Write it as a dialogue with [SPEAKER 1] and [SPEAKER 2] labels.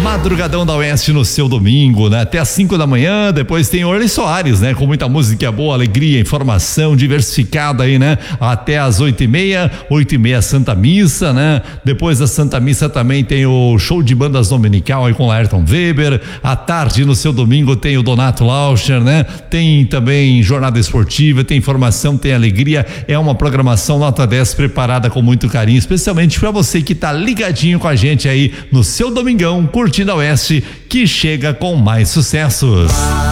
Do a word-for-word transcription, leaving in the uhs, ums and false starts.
[SPEAKER 1] Madrugadão da Oeste no seu domingo, né? Até às cinco da manhã, depois tem Orly Soares, né? Com muita música boa, alegria, informação diversificada aí, né? Até às oito e meia, oito e meia Santa Missa, né? Depois da Santa Missa também tem o show de bandas dominical aí com Laerton Weber. À tarde, no seu domingo, tem o Donato Lauscher, né? Tem também jornada esportiva, tem informação, tem alegria. É uma programação nota dez preparada com muito carinho, especialmente para você que tá ligadinho com a gente aí no seu domingão, curtindo a Oeste, que chega com mais sucessos.